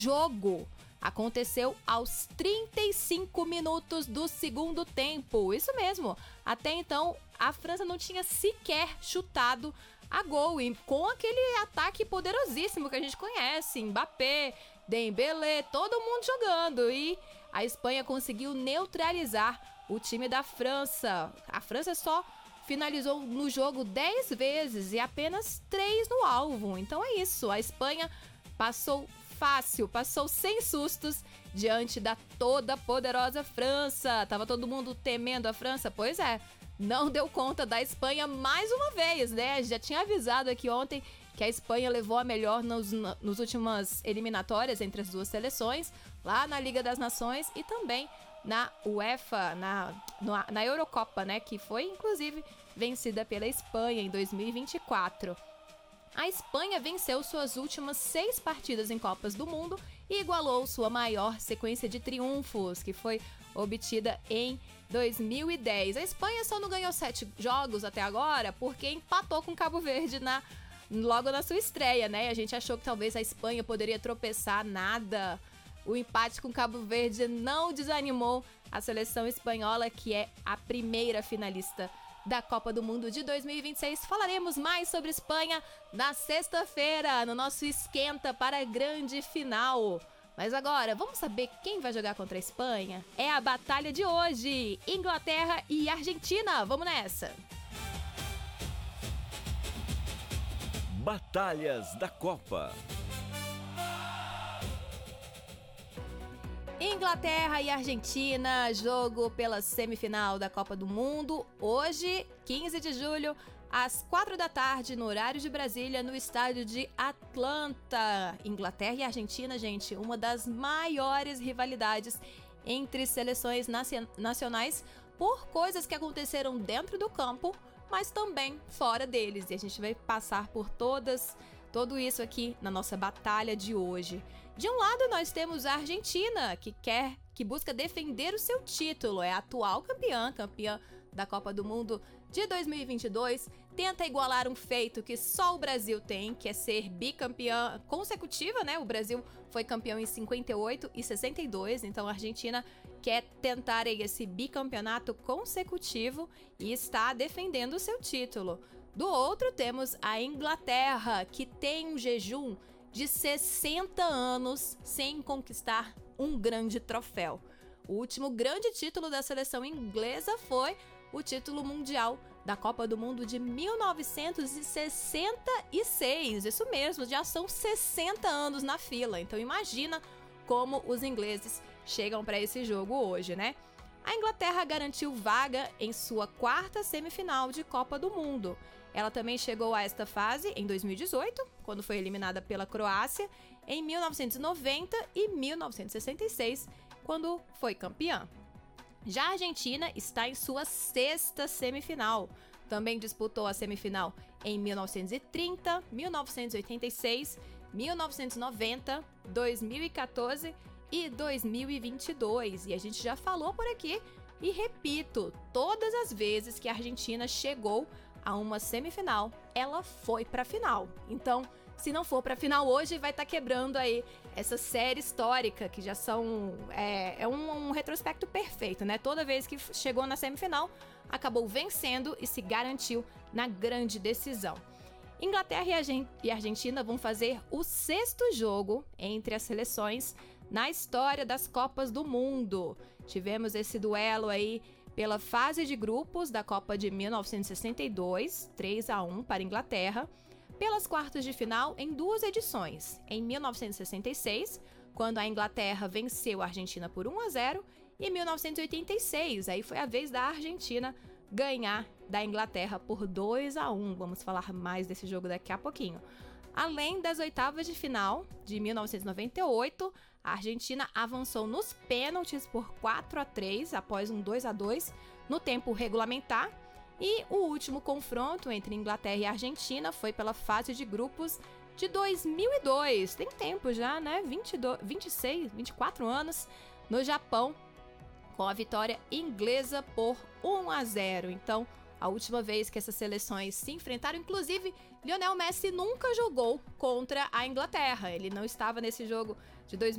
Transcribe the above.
jogo aconteceu aos 35 minutos do segundo tempo. Isso mesmo. Até então, a França não tinha sequer chutado a gol, e com aquele ataque poderosíssimo que a gente conhece, Mbappé, Dembélé, todo mundo jogando, e a Espanha conseguiu neutralizar o time da França. A França só finalizou no jogo 10 vezes e apenas 3 no alvo. Então é isso, a Espanha passou fácil, passou sem sustos diante da toda poderosa França. Tava todo mundo temendo a França? Pois é, não deu conta da Espanha mais uma vez, né? Já tinha avisado aqui ontem que a Espanha levou a melhor nos últimas eliminatórias entre as duas seleções, lá na Liga das Nações e também na UEFA, na Eurocopa, né? Que foi, inclusive, vencida pela Espanha em 2024. A Espanha venceu suas últimas 6 partidas em Copas do Mundo e igualou sua maior sequência de triunfos, que foi obtida em 2010. A Espanha só não ganhou 7 jogos até agora porque empatou com Cabo Verde logo na sua estreia, né? A gente achou que talvez a Espanha poderia tropeçar, nada. O empate com Cabo Verde não desanimou a seleção espanhola, que é a primeira finalista da Copa do Mundo de 2026. Falaremos mais sobre Espanha na sexta-feira, no nosso Esquenta para a grande final. Mas agora, vamos saber quem vai jogar contra a Espanha? É a batalha de hoje, Inglaterra e Argentina. Vamos nessa! Batalhas da Copa. Inglaterra e Argentina, jogo pela semifinal da Copa do Mundo, hoje, 15 de julho, às 4 da tarde, no horário de Brasília, no estádio de Atlanta. Inglaterra e Argentina, gente, uma das maiores rivalidades entre seleções nacionais por coisas que aconteceram dentro do campo, mas também fora deles. E a gente vai passar por tudo isso aqui na nossa batalha de hoje. De um lado, nós temos a Argentina, que busca defender o seu título, é a atual campeã da Copa do Mundo de 2022, tenta igualar um feito que só o Brasil tem, que é ser bicampeã consecutiva, né? O Brasil foi campeão em 58 e 62, então a Argentina quer tentar esse bicampeonato consecutivo e está defendendo o seu título. Do outro, temos a Inglaterra, que tem um jejum de 60 anos sem conquistar um grande troféu. O último grande título da seleção inglesa foi o título mundial da Copa do Mundo de 1966. Isso mesmo, já são 60 anos na fila. Então imagina como os ingleses chegam para esse jogo hoje, né? A Inglaterra garantiu vaga em sua 4ª semifinal de Copa do Mundo. Ela também chegou a esta fase em 2018, quando foi eliminada pela Croácia, em 1990 e 1966, quando foi campeã. Já a Argentina está em sua 6ª semifinal. Também disputou a semifinal em 1930, 1986, 1990, 2014 e 2022. E a gente já falou por aqui e repito, todas as vezes que a Argentina chegou a uma semifinal, ela foi para a final. Então, se não for para a final hoje, vai estar quebrando aí essa série histórica, que já são um retrospecto perfeito, né? Toda vez que chegou na semifinal, acabou vencendo e se garantiu na grande decisão. Inglaterra e Argentina vão fazer o 6º jogo entre as seleções na história das Copas do Mundo. Tivemos esse duelo aí pela fase de grupos da Copa de 1962, 3-1 para a Inglaterra, pelas quartas de final em 2 edições, em 1966, quando a Inglaterra venceu a Argentina por 1-0, e 1986, aí foi a vez da Argentina ganhar da Inglaterra por 2-1. Vamos falar mais desse jogo daqui a pouquinho. Além das oitavas de final de 1998, a Argentina avançou nos pênaltis por 4-3 após um 2-2 no tempo regulamentar. E o último confronto entre Inglaterra e Argentina foi pela fase de grupos de 2002. Tem tempo já, né? 24 anos no Japão, com a vitória inglesa por 1-0. Então, a última vez que essas seleções se enfrentaram, inclusive, Lionel Messi nunca jogou contra a Inglaterra. Ele não estava nesse jogo de 2002.